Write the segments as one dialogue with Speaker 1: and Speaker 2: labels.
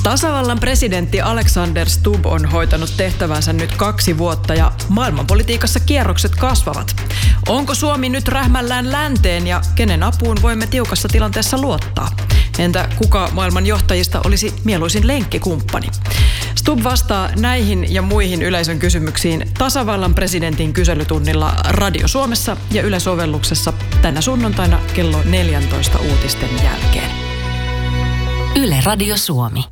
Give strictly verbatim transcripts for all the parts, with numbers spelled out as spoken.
Speaker 1: Tasavallan presidentti Alexander Stubb on hoitanut tehtävänsä nyt kaksi vuotta ja maailmanpolitiikassa kierrokset kasvavat. Onko Suomi nyt rähmällään länteen ja kenen apuun voimme tiukassa tilanteessa luottaa? Entä kuka maailman johtajista olisi mieluisin lenkkikumppani? Stubb vastaa näihin ja muihin yleisön kysymyksiin tasavallan presidentin kyselytunnilla Radio Suomessa ja Yle-sovelluksessa tänä sunnuntaina kello neljätoista uutisten jälkeen.
Speaker 2: Yle Radio Suomi.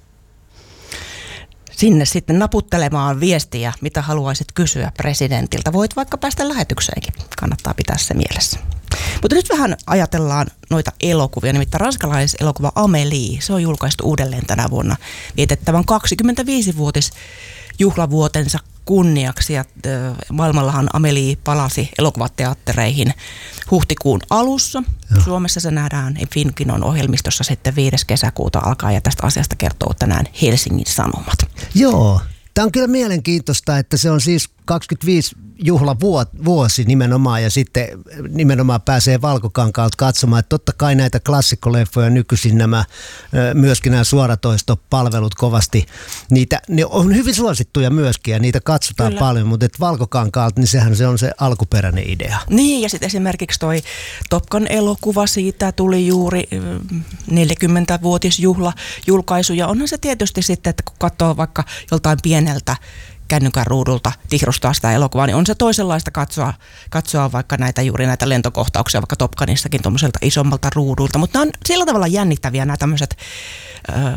Speaker 3: Sinne sitten naputtelemaan viestiä, mitä haluaisit kysyä presidentiltä. Voit vaikka päästä lähetykseenkin. Kannattaa pitää se mielessä. Mutta nyt vähän ajatellaan noita elokuvia. Nimittäin ranskalaiselokuva Amélie, se on julkaistu uudelleen tänä vuonna vietettävän kaksikymmentäviisivuotis juhlavuotensa kunniaksi. Ja maailmallahan Amélie palasi elokuvateattereihin huhtikuun alussa. Joo. Suomessa se nähdään Finkinon ohjelmistossa sitten viides kesäkuuta alkaa ja tästä asiasta kertoo tänään Helsingin Sanomat.
Speaker 4: Joo, tämä on kyllä mielenkiintoista, että se on siis kaksikymmentäviisi juhlavuosi nimenomaan ja sitten nimenomaan pääsee Valkokankaalta katsomaan, että totta kai näitä klassikkoleffoja nykyisin nämä myöskin nämä suoratoistopalvelut kovasti, niitä, ne on hyvin suosittuja myöskin ja niitä katsotaan Kyllä. paljon, mutta että Valkokankaalta, niin sehän se on se alkuperäinen idea.
Speaker 3: Niin ja sitten esimerkiksi toi Top Gun -elokuva, siitä tuli juuri neljäkymmentävuotisjuhla julkaisu ja onhan se tietysti sitten, että kun katsoo vaikka joltain pieneltä kännykän ruudulta tihrustaa sitä elokuvaa, niin on se toisenlaista katsoa, katsoa vaikka näitä juuri näitä lentokohtauksia, vaikka Top Gunissakin tuommoiselta isommalta ruudulta. Mutta nämä on sillä tavalla jännittäviä nämä tämmöiset äh,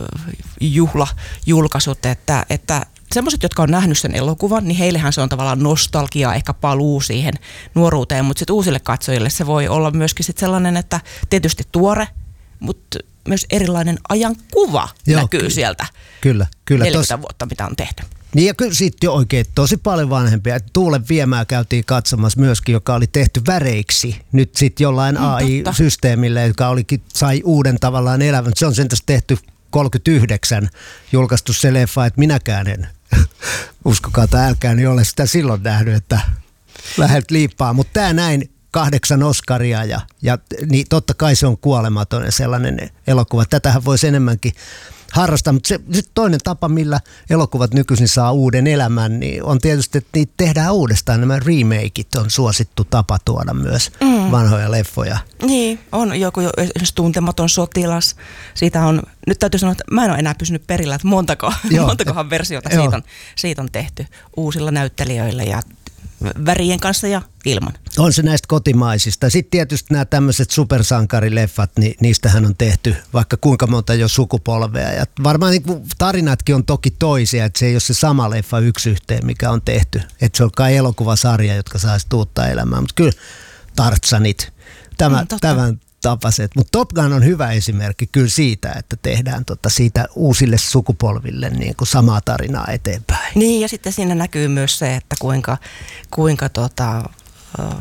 Speaker 3: juhlajulkaisut, että, että semmoiset, jotka on nähnyt sen elokuvan, niin heillehän se on tavallaan nostalgia, ehkä paluu siihen nuoruuteen, mutta sitten uusille katsojille se voi olla myöskin sit sellainen, että tietysti tuore, mutta myös erilainen ajankuva Joo, näkyy ky- sieltä
Speaker 4: kyllä, kyllä,
Speaker 3: neljäkymmentä
Speaker 4: tos...
Speaker 3: vuotta, mitä on tehty.
Speaker 4: Niin ja kyllä siitä jo oikein tosi paljon vanhempia. Tuulen viemää käytiin katsomassa myöskin, joka oli tehty väreiksi. Nyt sitten jollain mm, A I-systeemillä, joka olikin, sai uuden tavallaan elämän. Se on sen tässä tehty kolmekymmentäyhdeksän julkaistu se leffa, että minäkään en, uskokaa tai älkää, niin ole sitä silloin nähnyt, että lähdet liippaa. Mutta tämä näin kahdeksan Oscaria ja, ja niin totta kai se on kuolematon ja sellainen elokuva. Tätähän voisi enemmänkin harrastaa, mutta se, se toinen tapa, millä elokuvat nykyisin saa uuden elämän, niin on tietysti, että niitä tehdään uudestaan. Nämä remakeit on suosittu tapa tuoda myös mm. vanhoja leffoja.
Speaker 3: Niin, on joku esimerkiksi Tuntematon sotilas. Siitä on, nyt täytyy sanoa, että mä en ole enää pysynyt perillä, että montako, montakohan versiota siitä on, siitä on tehty uusilla näyttelijöillä ja värien kanssa ja ilman.
Speaker 4: On se näistä kotimaisista. Sitten tietysti nämä tämmöiset supersankarileffat, niin niistähän on tehty vaikka kuinka monta jo sukupolvea. Ja varmaan niin tarinatkin on toki toisia, että se ei ole se sama leffa yksi yhteen, mikä on tehty. Että se on kai elokuvasarja, jotka saisi uutta elämää. Mutta kyllä Tarzanit, tämä, mm, tämän tapaset. Mutta Top Gun on hyvä esimerkki kyllä siitä, että tehdään tota siitä uusille sukupolville niin kuin samaa tarinaa eteenpäin.
Speaker 3: Niin ja sitten siinä näkyy myös se, että kuinka, kuinka tota, uh,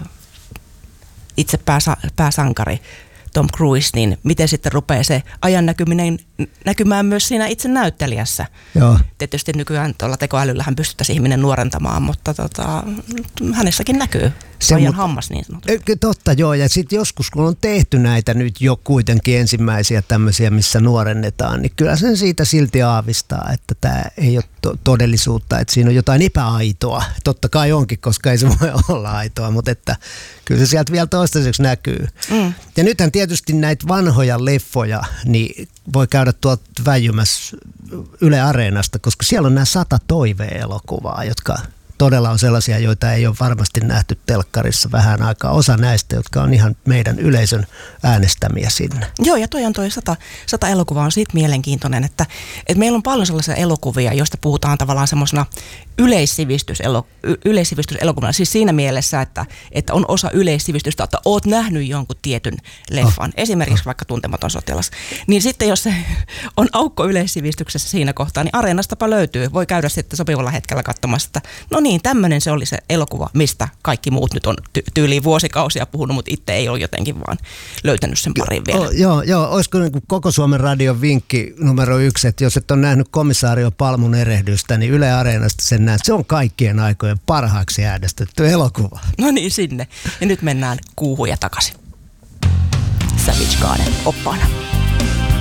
Speaker 3: itse pääsa, pääsankari Tom Cruise, niin miten sitten rupeaa se ajan näkyminen näkymään myös siinä itse näyttelijässä. Joo. Tietysti nykyään tuolla tekoälyllähän pystyttäisiin ihminen nuorentamaan, mutta tota, hänessäkin näkyy se ajan mut, hammas niin sanotusti.
Speaker 4: Totta joo, ja sitten joskus kun on tehty näitä nyt jo kuitenkin ensimmäisiä tämmöisiä, missä nuorennetaan, niin kyllä sen siitä silti aavistaa, että tämä ei ole to- todellisuutta, että siinä on jotain epäaitoa. Totta kai onkin, koska ei se voi olla aitoa, mutta että kyllä se sieltä vielä toistaiseksi näkyy. Mm. Ja nythän tietysti näitä vanhoja leffoja, niin voi käydä tuolta väijymässä Yle Areenasta, koska siellä on nämä sata toive-elokuvaa, jotka todella on sellaisia, joita ei ole varmasti nähty telkkarissa vähän aikaa. Osa näistä, jotka on ihan meidän yleisön äänestämiä sinne.
Speaker 3: Joo, ja toi on toi sata, sata elokuvaa on siitä mielenkiintoinen, että, että meillä on paljon sellaisia elokuvia, joista puhutaan tavallaan semmoisena yleissivistyselo, yleissivistyselokuvana. Siis siinä mielessä, että, että on osa yleissivistystä, että oot nähnyt jonkun tietyn leffan, oh. esimerkiksi oh. vaikka Tuntematon sotilas. Niin sitten jos se on aukko yleissivistyksessä siinä kohtaa, niin Areenastapa löytyy. Voi käydä sitten sopivalla hetkellä katsomassa, että no niin, tämmöinen se oli se elokuva, mistä kaikki muut nyt on ty- tyyliin vuosikausia puhunut, mutta itse ei ole jotenkin vaan löytänyt sen parin vielä.
Speaker 4: Oh, joo, joo, olisiko niin kuin koko Suomen radion vinkki numero yksi, että jos et ole nähnyt Komissaario Palmun erehdystä, niin Yle Areenasta sen näet. Se on kaikkien aikojen parhaaksi äänestetty elokuva.
Speaker 3: No niin, sinne. Ja nyt mennään kuuhuja takaisin. Savage Garden oppaana.